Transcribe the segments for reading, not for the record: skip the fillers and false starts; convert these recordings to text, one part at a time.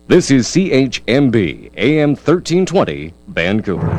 This is CHMB AM 1320 Vancouver。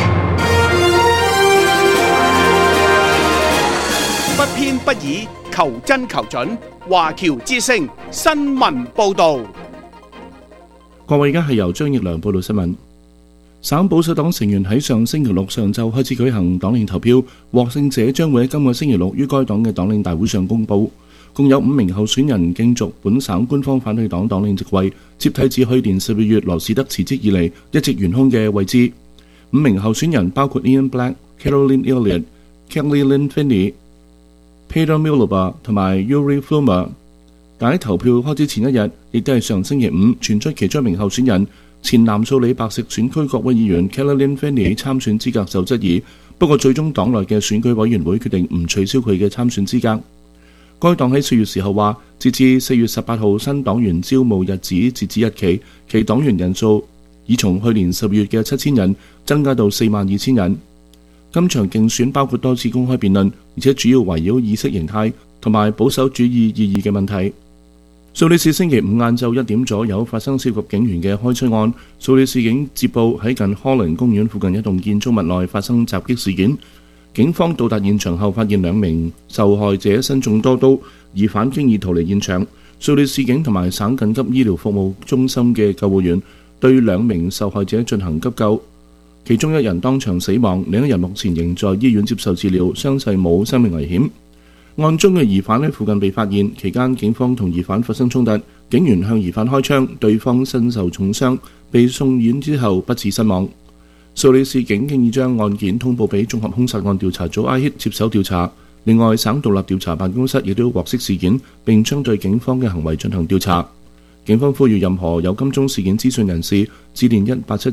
不偏不倚，求真求準。華僑之聲新聞報導。 各位，而家係由張奕良報道新聞。省保守黨成員喺上星期六上晝開始舉行黨領投票，獲勝者將會喺今個星期六於該黨嘅黨領大會上公佈。共有5名候選人競逐本省官方反對黨黨領職位，接替自去年12月羅士德辭職以嚟一直懸空嘅位置。5名候選人包括 Ian Black、Caroline Elliott、Kelly Lynn Finney、Peter Miliband 同埋 Yuri Flummer。但喺投票開始前一日，亦都係上星期五，傳出其中一名候選人前南素里白石選區國會議員 Kelly Lynn Finney 參選資格受質疑，不過最終黨內嘅選舉委員會決定唔取消佢嘅參選資格。該黨喺4月時候話，截至4月18號新黨員招募日子截止日期，其黨員人數已從去年12月嘅7000人增加到42000人。今場競選包括多次公開辯論，而且主要圍繞意識形態同埋保守主義意義嘅問題。蘇黎世星期五晏晝1點左右發生涉及警員嘅開槍案，蘇黎世警接報喺近科林公園附近一棟建築物內發生襲擊事件。警方到達現場後，發現2名受害者身中多刀，疑犯經已逃離現場。蘇黎世警同埋省緊急醫療服務中心嘅救護員對2名受害者進行急救，其中1人當場死亡，另1人目前仍在醫院接受治療，傷勢冇生命危險。案中嘅疑犯喺附近被發現，期間警方同疑犯發生衝突，警員向疑犯開槍，對方身受重傷，被送院之後不治身亡。蘇黎世警經已將案件通報俾綜合兇殺案調查組 IHIT 接手調查。另外，省獨立調查辦公室亦都獲悉事件，並將對警方嘅行為進行調查。警方呼籲任何有金鐘事件資訊人士致電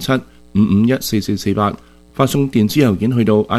1877-551-4448，發送電子郵件去到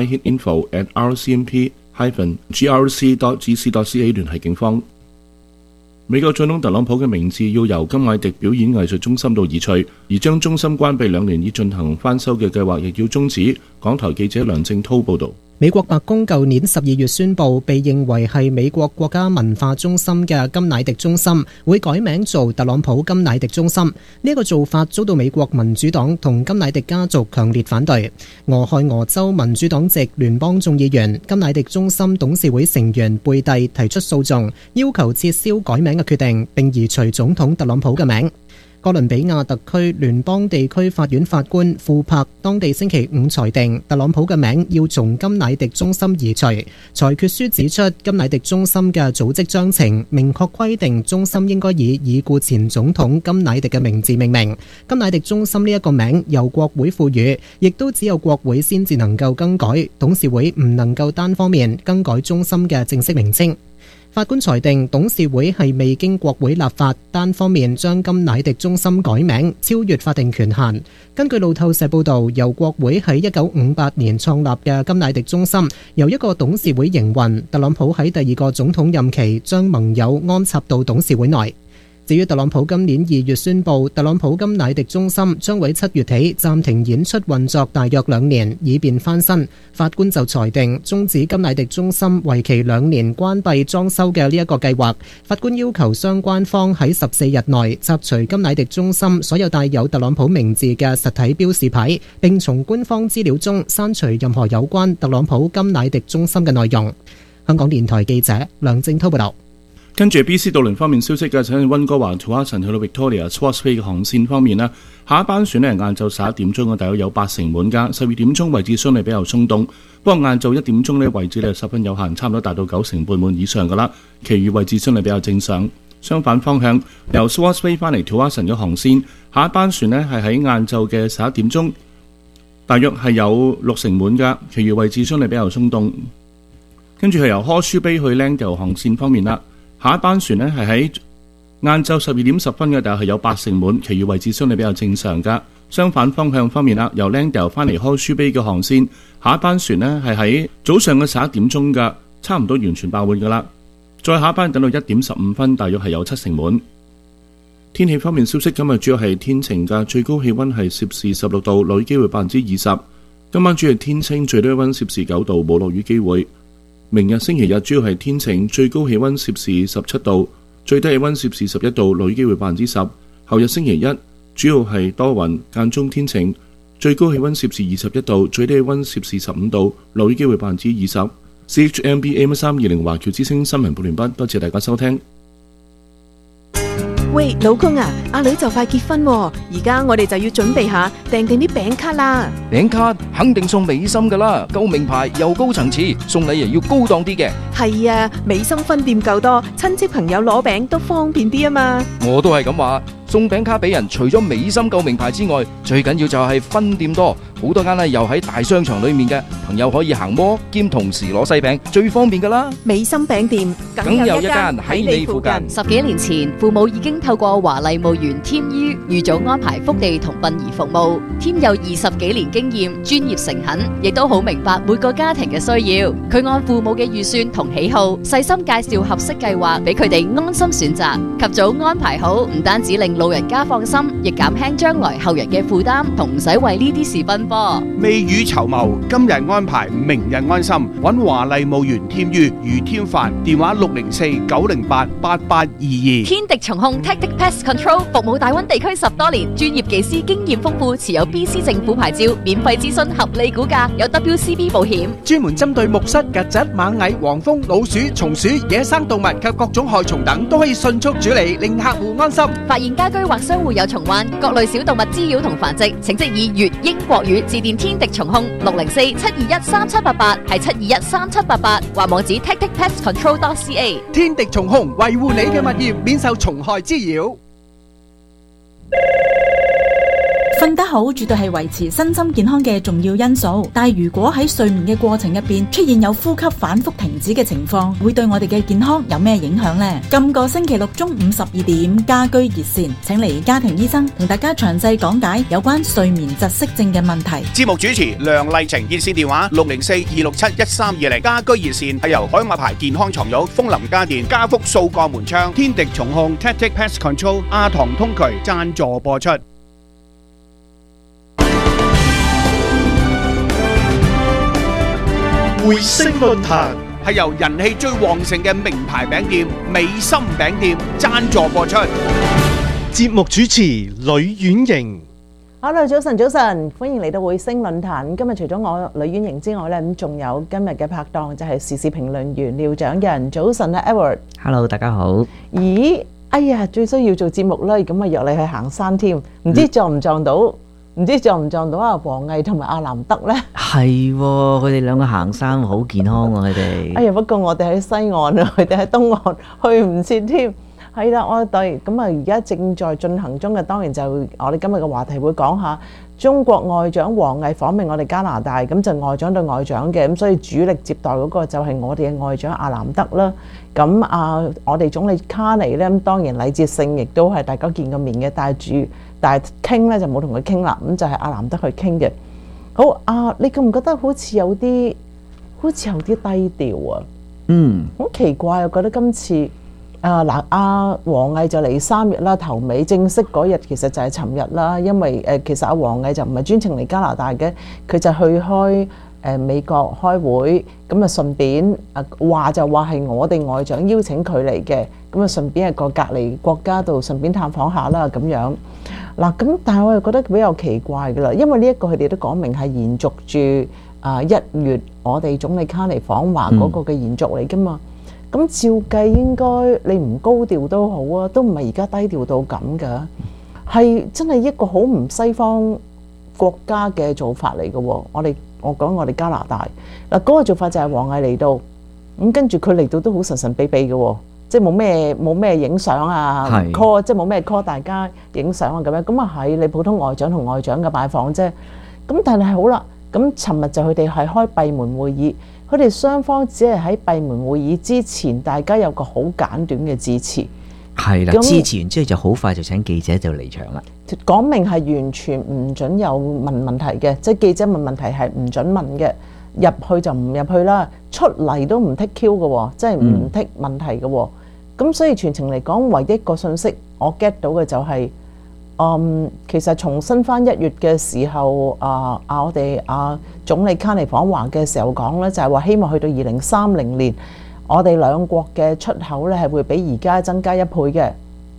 ihitinfo@rcmp-grc.gc.ca 聯繫警方。美國總統特朗普嘅名字要由金艾迪表演藝術中心度移除，而將中心關閉2年以進行翻修嘅計劃亦要終止。港台記者梁正濤報道。 美國白宮舊年12月宣布，被認為係美國國家文化中心嘅金乃迪中心會改名做特朗普金乃迪中心。呢個做法遭到美國民主黨同金乃迪家族強烈反對。俄亥俄州民主黨籍聯邦眾議員、金乃迪中心董事會成員貝蒂提出訴訟，要求撤銷改名嘅決定，並移除總統特朗普嘅名。哥倫比亞特區聯邦地區法院法官庫珀當地星期五裁定，特朗普嘅名要從金乃迪中心移除。裁決書指出，金乃迪中心嘅組織章程明確規定，中心應該以已故前總統金乃迪嘅名字命名。金乃迪中心呢一個名由國會賦予，亦都只有國會先至能夠更改，董事會唔能夠單方面更改中心嘅正式名稱。法官裁定，董事會係未經國會立法，單方面將金乃迪中心改名，超越法定權限。根據路透社報導，由國會喺1958年創立嘅金乃迪中心，由一個董事會營運。特朗普喺第2個總統任期將盟友安插到董事會內。至於特朗普今年2月宣布，特朗普金乃迪中心將會7月起暫停演出運作大約2年，以便翻新。法官就裁定終止金乃迪中心為期2年關閉裝修嘅呢一個計劃。法官要求相關方喺14日內拆除金乃迪中心所有帶有特朗普名字嘅實體標示牌，並從官方資料中刪除任何有關特朗普金乃迪中心嘅內容。香港電台記者梁正濤報道。 跟住 BC 渡輪方面消息嘅，就喺溫哥華 Tsawwassen 去到 Victoria Swartz Bay 嘅航線方面啦，下一班船咧晏晝11點鐘大約有80滿㗎，12點鐘位置相對比較鬆動，不過晏晝1點鐘呢位置咧十分有限，差唔多達到90%半滿以上㗎啦，其餘位置相對比較正常。相反方向由 Swartz Bay 翻嚟 Tsawwassen 嘅航線，下一班船呢係喺晏晝嘅11點鐘，大約係有60%滿㗎，其餘位置相對比較鬆動。跟住係由 Horseshoe Bay 去 Langdale 航線方面啦。下一班船呢係喺晏晝12點10分嘅，但係有80%滿，其餘位置相對比較正常㗎。相反方向方面啦，由 Langdale 翻嚟 Horseshoe Bay 嘅航線，下一班船呢係喺早上嘅11點鐘㗎，差唔多完全爆滿㗎啦。再下一班等到1點15分，大約係有70%滿。天氣方面消息，今日主要係天晴㗎，最高氣溫係攝氏16度，落雨機會20%。今晚主要天清，最低溫攝氏9度，冇落雨機會。明日星期日主要係天晴，最高氣溫攝氏17度，最低氣溫攝氏11度，落雨機會10%。後日星期一主要係多雲，間中天晴，最高氣溫攝氏21度，最低氣溫攝氏15度，落雨機會20%。CHMB AM320華僑之聲新聞部聯畢，多謝大家收聽。 喂，老公啊，阿女就快結婚喎，而家我哋就要準備下訂定啲餅卡啦。 餅卡肯定送美心噶啦，夠名牌又高層次，送禮又要高檔啲嘅。 係啊，美心分店夠多，親戚朋友攞餅都方便啲啊嘛。 我都係咁話，送餅卡俾人，除咗美心夠名牌之外，最緊要就係分店多，好多間呢又喺大商場裏面嘅，朋友可以行摩兼同時攞細餅，最方便噶啦。 美心餅店梗有一間喺你附近。 10幾年前，父母已經透過華麗墓園添於預早安排福地同殯儀服務。添有20幾年經驗，專業誠懇，亦都好明白每個家庭嘅需要。佢按父母嘅預算同喜好，細心介紹合適計劃俾佢哋安心選擇。及早安排好，唔單止令老人家放心，亦減輕將來後人嘅負擔，同唔使為呢啲事奔波。 未雨綢繆，今日安排，明日安心。揾華麗墓園添於余添凡，電話604-908-8822。 天敵蟲控 Tactic Pest Control 服務大灣地區10多年，專業技師經驗豐富，持有 BC 政府牌照，免費諮詢，合理估價，有 WCB 保險。 專門針對木虱、曱甴、螞蟻、黃蜂、老鼠、松鼠、野生動物及各種害蟲等，都可以迅速處理，令客戶安心。 發現家居或商戶有蟲患，各類小動物滋擾同繁殖，請即以粵英國語致電天敵蟲控604-721-3788，係721-3788，或網址 tacticpestcontrol.ca。 天敵蟲控維護你嘅物業免受蟲害滋擾。 瞓得好絕對係維持身心健康嘅重要因素，但係如果喺睡眠嘅過程入邊出現有呼吸反覆停止嘅情況，會對我哋嘅健康有咩影響呢？今個星期六中午12點，家居熱線請嚟家庭醫生同大家詳細講解有關睡眠窒息症嘅問題。 節目主持梁麗晴，熱線電話604-267-1320。家居熱線係由海馬牌健康床褥、風林家電、家福數個門窗、天敵蟲控 Tactic Pest Control、亞堂通渠贊助播出。匯星論壇係由人氣最旺盛嘅名牌餅店美心餅店贊助播出。節目主持呂婉瑩。 Hello， 早晨，歡迎嚟到匯星論壇。今日除咗我呂婉瑩之外咧，咁仲有今日嘅拍檔就係時事評論員廖長仁。早晨啊 ，Edward。Hello， 大家好。咦，哎呀，最需要做節目啦，咁啊約你去行山添，唔知撞唔撞到？唔知撞唔撞到阿王毅同埋阿南德呢？ 係喎，佢哋兩個行山好健康喎，佢哋。哎呀， 不過我哋喺西岸啊，佢哋喺東岸，去唔切添。係啦，我哋咁啊，而家正在進行中嘅，當然就我哋今日嘅話題會講下中國外長王毅訪問我哋加拿大，咁就外長對外長嘅，咁所以主力接待嗰個就係我哋嘅外長阿南德啦。咁我哋總理卡尼呢，咁當然禮節性亦都係大家見過面嘅，但係傾咧就冇同佢傾啦，咁就係阿南德去傾嘅。好啊，你覺唔覺得好似有啲低調啊？好奇怪，我覺得今次阿王毅就嚟3日啦，頭尾正式嗰日其實就係尋日啦，因為其實阿王毅就唔係專程嚟加拿大嘅，佢就去開美國開會，咁啊順便話係我哋外長邀請佢嚟嘅，咁啊順便係個隔離國家度順便探訪下啦咁樣。嗱咁，但係我又覺得比較奇怪㗎啦，因為呢一個佢哋都講明係延續住1月我哋總理卡尼訪華嗰個嘅延續嚟㗎嘛。咁照計應該你唔高調都好啊，都唔係而家低調到咁㗎，係真係一個好唔西方國家嘅做法嚟嘅喎。我講我哋加拿大嗱嗰個做法就係王毅嚟到，咁跟住佢嚟到都好神秘嘅喎。即係冇咩影相啊 call， 即係冇咩 call 大家影相啊咁樣，咁啊係你普通外長同外長嘅拜訪啫。咁但係好啦，咁尋日就佢哋係開閉門會議，佢哋雙方只係喺閉門會議之前，大家有個好簡短嘅致辭。 係啦，致辭完之後就好快就請記者就離場啦。 講明係完全唔準有問題嘅，即係記者問問題係唔準問嘅。入去就唔入去啦，出嚟都唔 take Q 嘅，即係唔 take 問題嘅。咁所以全程嚟講，唯一一個信息我 get 到嘅就係，其實重新翻1月嘅時候，我哋總理卡尼訪華嘅時候講咧，就係話希望去到2030年，我哋兩國嘅出口咧係會比而家增加1倍嘅。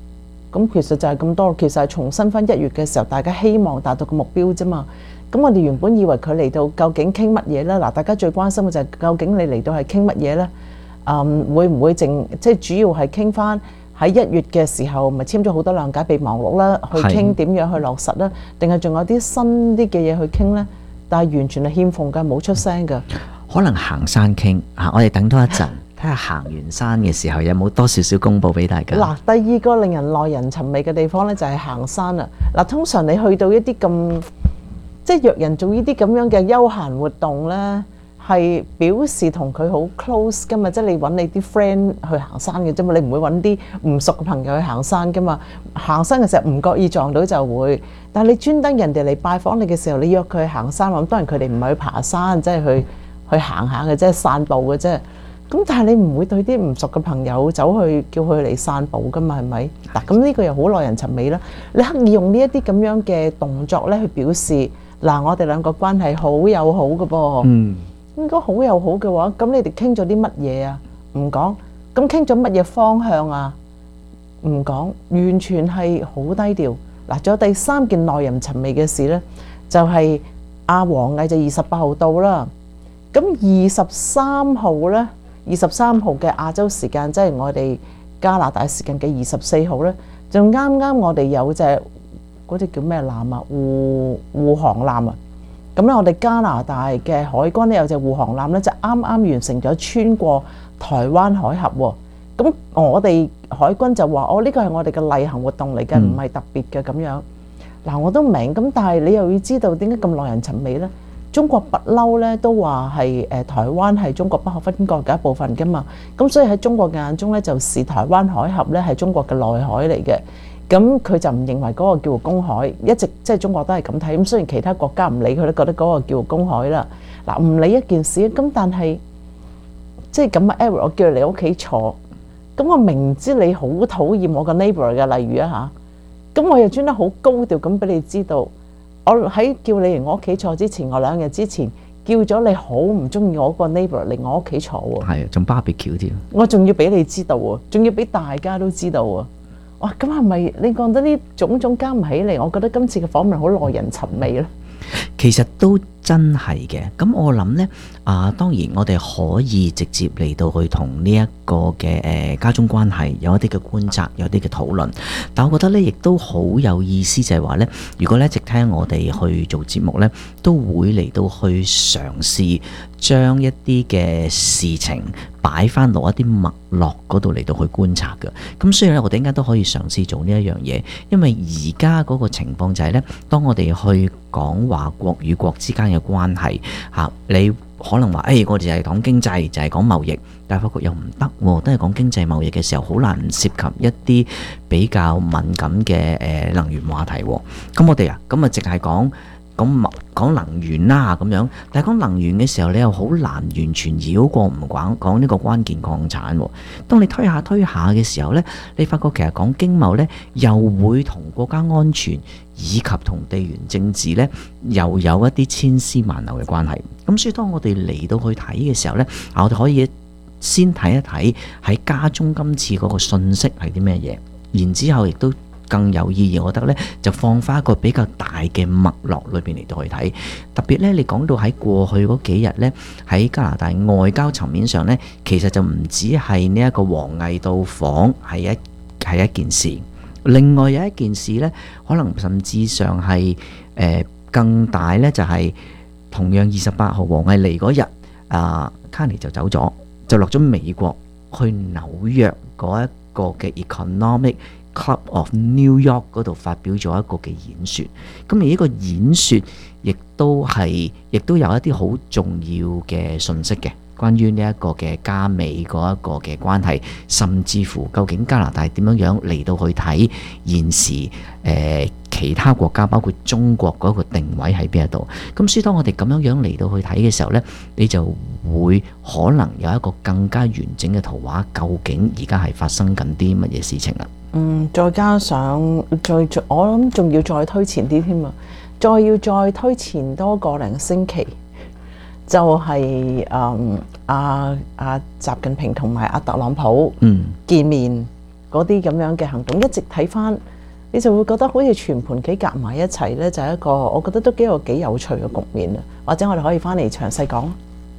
咁其實就係咁多，其實係重新翻1月嘅時候，大家希望達到個目標啫嘛。咁我哋原本以為佢嚟到究竟傾乜嘢呢？嗱，大家最關心嘅就係究竟你嚟到係傾乜嘢呢？會唔會即係主要係傾翻喺1月嘅時候，咪簽咗好多諒解備忘錄啦，去傾點樣去落實啦？定係仲有啲新啲嘅嘢去傾呢？但係完全係欠奉㗎，冇出聲㗎。 可能行山傾嚇，我哋等多一陣，睇下行完山嘅時候有冇多少少公佈俾大家。 嗱，第二個令人耐人尋味嘅地方呢，就係行山啦。嗱，通常你去到一啲咁即係約人做呢啲咁樣嘅休閒活動呢，係表示同佢好 close 噶嘛，即係你揾你啲 friend 去行山嘅啫嘛，你唔會揾啲唔熟嘅朋友去行山噶嘛。行山嘅時候唔覺意撞到就會，但係你專登人哋嚟拜訪你嘅時候，你約佢去行山，咁當然佢哋唔係去爬山，即係去行下嘅啫，散步嘅啫。咁但係你唔會對啲唔熟嘅朋友走去叫佢嚟散步噶嘛，係咪？嗱，咁呢個又好耐人尋味啦。你刻意用呢一啲咁樣嘅動作咧，去表示嗱，我哋兩個關係好友好嘅噃。應該好友好嘅話，咁你哋傾咗啲乜嘢啊？唔講。咁傾咗乜嘢方向啊？唔講，完全係好低調。嗱，仲有第3件耐人尋味嘅事呢，就係阿王毅就28號到啦。咁23號呢，23號嘅亞洲時間，即係我哋加拿大時間嘅24號呢，就啱啱我哋有隻嗰隻叫咩艦啊？護航艦啊！咁咧，我哋加拿大嘅海軍咧有隻護航艦咧，就啱啱完成咗穿過台灣海峽喎。咁我哋海軍就話：呢個係我哋嘅例行活動嚟嘅，唔係特別嘅咁樣。嗱，我都明，咁但係你又要知道點解咁耐人尋味呢？中國不嬲咧都話係台灣係中國不可分割嘅一部分噶嘛。咁所以喺中國嘅眼中咧，就視台灣海峽咧係中國嘅內海嚟嘅。咁佢就唔認為嗰個叫做公海，一直即係中國都係咁睇。咁雖然其他國家唔理佢，都覺得嗰個叫做公海啦。嗱，唔理一件事，咁但係即係咁啊 Eric，我叫你嚟屋企坐，咁我明知你好討厭我個 neighbor 嘅，例如啊嚇，咁我又專登好高調咁俾你知道，我喺叫你嚟我屋企坐之前，我2日之前叫咗你好唔中意我個 neighbor 嚟我屋企坐喎。 係啊，仲barbecue添。 我仲要俾你知道喎，仲要俾大家都知道喎。哇！咁係咪你覺得呢種種加唔起嚟？我覺得今次嘅訪問好耐人尋味咧。 其實都真係嘅。咁我諗呢，當然我哋可以直接嚟到去同呢一個嘅家中關係有一啲嘅觀察，有啲嘅討論。但我覺得呢，亦都好有意思，就係話呢，如果呢一直聽我哋去做節目呢，都會嚟到去嘗試將一啲嘅事情擺翻落一啲脈絡嗰度嚟到去觀察嘅。咁所以呢，我哋陣間都可以嘗試做呢一樣嘢，因為而家嗰個情況就係呢，當我哋去講話國與國之間嘅關係嚇，你可能話我哋就係講經濟，就係講貿易，但係發覺又唔得喎，都係講經濟貿易嘅時候，好難涉及一啲比較敏感嘅能源話題喎。咁我哋咁淨係講能源啦咁樣，但係講能源嘅時候，你又好難完全繞過唔講呢個關鍵礦產喎。當你推下嘅時候呢，你發覺其實講經貿呢，又會同國家安全以及同地緣政治呢，又有一啲千絲萬縷嘅關係。咁所以當我哋嚟到去睇嘅時候呢，我哋可以先睇一睇喺家中今次嗰個信息係啲咩嘢，然之後亦都更有意義，我覺得呢就放翻一個比較大嘅脈絡裏邊嚟到去睇。特別呢，你講到喺過去嗰幾日呢，喺加拿大外交層面上呢，其實就唔止係呢一個王毅到訪係一件事，另外有一件事呢，可能甚至上係更大呢，就係同樣28號王毅嚟嗰日，卡尼就走咗，就落咗美國去紐約嗰一個嘅 Economic Club of New York 嗰度發表咗一個嘅演說。咁而呢個演說亦都有一啲好重要嘅信息嘅，關於呢一個嘅加美嗰一個嘅關係，甚至乎究竟加拿大點樣嚟到去睇現時其他國家包括中國嗰個定位喺邊一度。咁所以當我哋咁樣嚟到去睇嘅時候呢，你就會可能有一個更加完整嘅圖畫，究竟而家係發生緊啲乜嘢事情啦。 再加上我諗仲要再推前啲添啊，再推前多個零星期，就係習近平同埋阿特朗普見面嗰啲咁樣嘅行動，一直睇翻，你就會覺得好似全盤棋夾埋一齊呢，就係一個我覺得都幾有趣嘅局面啊！或者我哋可以翻嚟詳細講。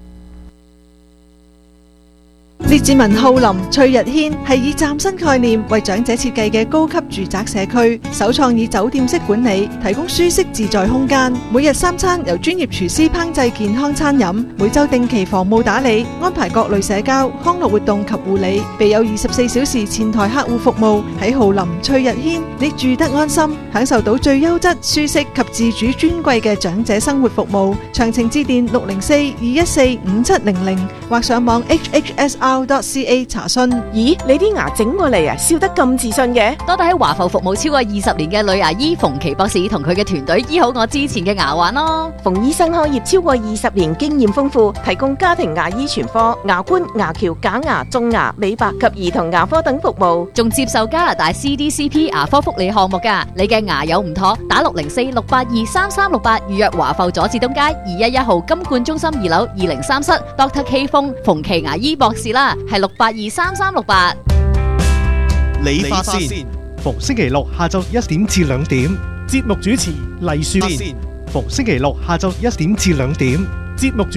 列治文浩林翠日軒係以嶄新概念為長者設計嘅高級住宅社區，首創以酒店式管理，提供舒適自在空間。每日3餐由專業廚師烹製健康餐飲，每週定期房務打理，安排各類社交、康樂活動及護理，備有24小時前台客戶服務。喺浩林翠日軒，你住得安心，享受到最優質、舒適及自主尊貴嘅長者生活服務。詳情致電604-214-5700或上網 hhsr.ca 查詢。 咦，你啲牙整過嚟啊，笑得咁自信嘅？ 多得喺華埠服務超過20年嘅女牙醫馮琪博士同佢嘅團隊醫好我之前嘅牙患咯。 馮醫生開業超過20年，經驗豐富，提供家庭牙醫全科、牙冠、牙橋、假牙、種牙、美白及兒童牙科等服務， 仲接受加拿大 CDCP 牙科福利項目㗎。你嘅牙有唔妥，打604-682-3368預約華埠佐治東街211號金冠中心2樓203室 Dr. K 馮琪牙醫博士啦，係682-3368。 理髮線，逢星期六下晝1點至2點，節目主持黎樹蓮。逢星期六下晝1點至2點，節目主